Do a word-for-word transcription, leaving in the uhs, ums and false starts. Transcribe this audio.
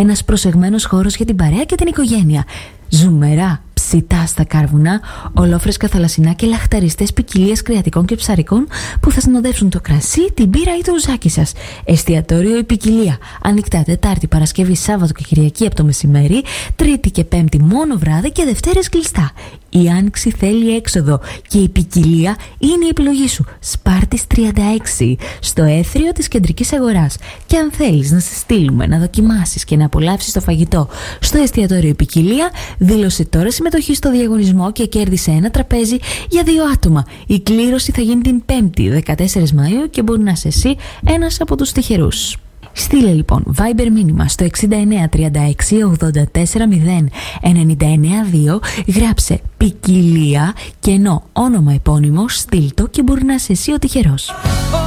ένας προσεγμένος χώρος για την παρέα και την οικογένεια. Ζουμερά, ψητά στα κάρβουνα, ολόφρεσκα θαλασσινά και λαχταριστές ποικιλίες κρεατικών και ψαρικών που θα συνοδεύσουν το κρασί, την μπύρα ή το ουζάκι σας. Εστιατόριο Η Ποικιλία. Ανοιχτά Τετάρτη, Παρασκευή, Σάββατο και Κυριακή από το μεσημέρι, Τρίτη και Πέμπτη μόνο βράδυ και Δευτέρες κλειστά. Η άνοιξη θέλει έξοδο και η Ποικιλία είναι η επιλογή σου. Σπάρτης τριάντα έξι, στο έθριο της κεντρικής αγοράς. Και αν θέλεις να σε στείλουμε να δοκιμάσεις και να απολαύσεις το φαγητό στο εστιατόριο Η Ποικιλία, δήλωσε τώρα συμμετοχή στο διαγωνισμό και κέρδισε ένα τραπέζι για δύο άτομα. Η κλήρωση θα γίνει την Πέμπτη, δεκατέσσερις Μαΐου, και μπορεί να είσαι εσύ ένας από τους τυχερούς. Στείλε λοιπόν Viber μήνυμα στο εξήντα εννέα τριάντα έξι ογδόντα τέσσερα μηδέν ενενήντα εννέα δύο, γράψε Ποικιλία και ενώ όνομα επώνυμο, στείλ το και μπορεί να είσαι εσύ ο τυχερός.